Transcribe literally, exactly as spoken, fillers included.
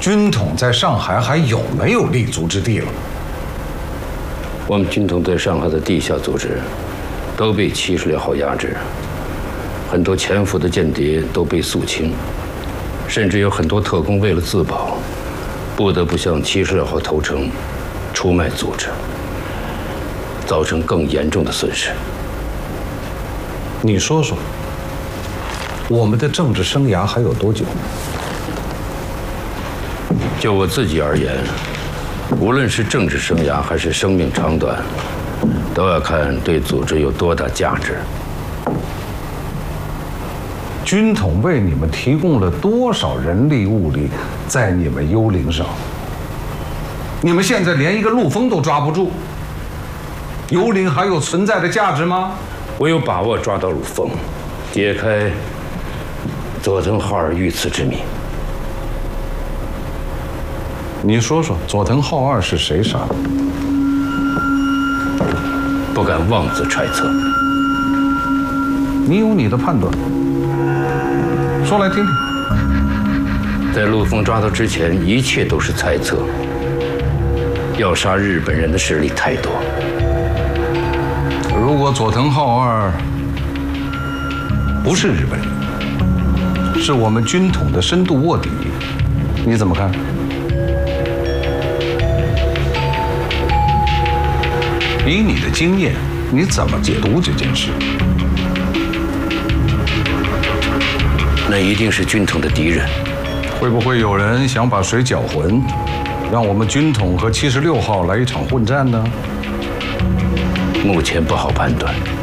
军统在上海还有没有立足之地了？ 我们军统在上海的地下组织都被七十六号压制，很多潜伏的间谍都被肃清，甚至有很多特工为了自保，不得不向七十六号投诚，出卖组织，造成更严重的损失。 你说说，我们的政治生涯还有多久？ 就我自己而言，无论是政治生涯还是生命长短，都要看对组织有多大价值。 军统为你们提供了多少人力物力在你们幽灵上？你们现在连一个陆丰都抓不住，幽灵还有存在的价值吗？ 我有把握抓到陆丰，解开佐藤浩二遇刺之谜。 你说说，佐藤浩二是谁杀的？ 不敢妄自揣测。 你有你的判断，说来听听。 在陆丰抓到之前，一切都是猜测。要杀日本人的势力太多。 如果佐藤浩二不是日本人，是我们军统的深度卧底，你怎么看？以你的经验，你怎么解读这件事？ 那一定是军统的敌人。 会不会有人想把水搅浑，让我们军统和七十六号来一场混战呢？ 目前不好判断。